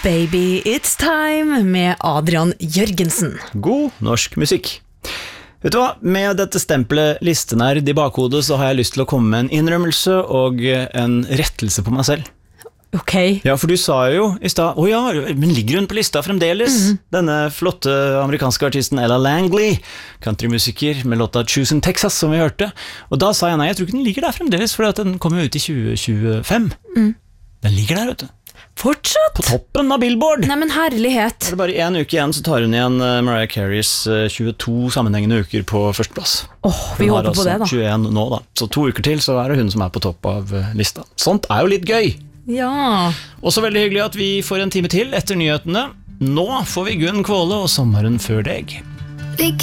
Baby, it's time med Adrian Jørgensen. God norsk musikk. Vet du hva, med dette stempelet listenerd I bakhodet så har jeg lyst til å komme med en innrømmelse og en rettelse på meg selv. Ok. Ja, for du sa jo I sted, ja, men ligger hun på lista fremdeles? Denne flotte amerikanske artisten Ella Langley, countrymusiker med låta Choosing Texas som vi hørte. Og da sa jeg nei, jeg tror ikke den ligger der fremdeles, for den kommer jo ut I 2025. Den ligger der, vet du. Fortsatt? På toppen av Billboard. Nei, men herlighet. Det er bare en uke igjen, så tar hun igjen Mariah Careys 22 sammenhengende uker på førsteplass. Vi håper på det da. Hun har altså 21 nå da, så 2 uker til så det hun som på topp av lista. Sånt jo litt gøy. Ja. Også veldig hyggelig at vi får en time til etter nyhetene. Nå får vi Gunn Kvåle og sommeren før deg.